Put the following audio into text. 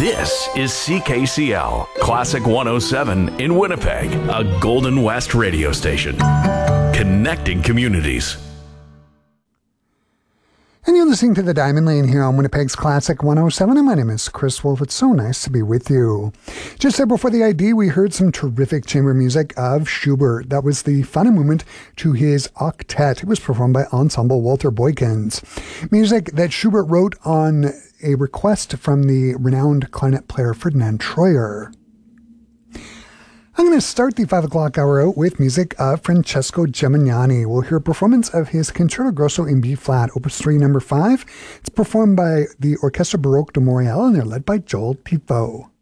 This is CKCL, Classic 107 in Winnipeg, a Golden West radio station. Connecting communities. And you're listening to The Diamond Lane here on Winnipeg's Classic 107, and my name is Chris Wolf. It's so nice to be with you. Just there before the ID, we heard some terrific chamber music of Schubert. That was the final movement to his octet. It was performed by Ensemble Walter Boykins. Music that Schubert wrote on a request from the renowned clarinet player Ferdinand Troyer. I'm going to start the 5 o'clock hour out with music of Francesco Gemignani. We'll hear a performance of his Concerto Grosso in B-flat, Opus 3, number 5. It's performed by the Orchestra Baroque de Montreal, and they're led by Joel Tifo.